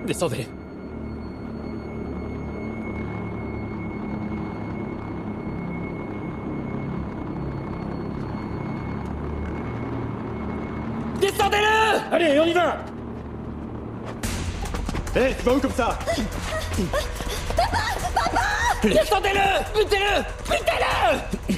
Descendez. Descendez-le! Allez, on y va! Hé, tu vas où comme ça? Descendez-le! Butez-le! Butez-le!